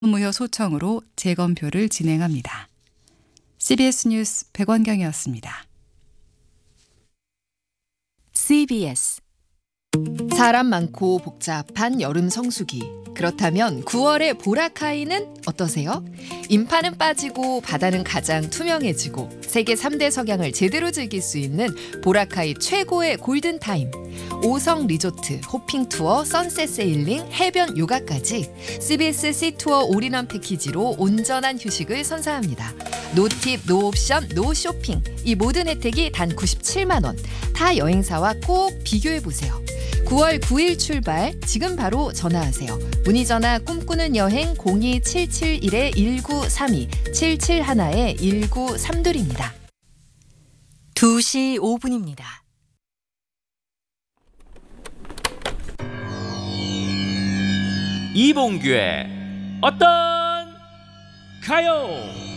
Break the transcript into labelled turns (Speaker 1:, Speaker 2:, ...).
Speaker 1: 무효 소청으로 재검표를 진행합니다. CBS 뉴스 백원경이었습니다.
Speaker 2: CBS 사람 많고 복잡한 여름 성수기. 그렇다면 9월의 보라카이는 어떠세요? 인파는 빠지고 바다는 가장 투명해지고 세계 3대 석양을 제대로 즐길 수 있는 보라카이 최고의 골든타임. 5성 리조트, 호핑 투어, 선셋 세일링, 해변 요가까지 CBS 시투어 올인원 패키지로 온전한 휴식을 선사합니다. 노팁, 노옵션, 노쇼핑. 이 모든 혜택이 단 97만 원. 타 여행사와 꼭 비교해보세요. 9월 9일 출발, 지금 바로 전화하세요. 문의전화 꿈꾸는 여행 02771-1932, 771-1932입니다.
Speaker 3: 2시 5분입니다.
Speaker 4: 이봉규의 어떤 가요?